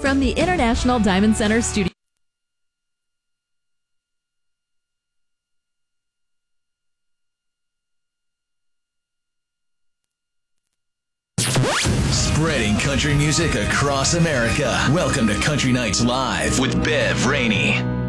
From the International Diamond Center studio. Spreading country music across America. Welcome to Country Nights Live with Bev Rainey.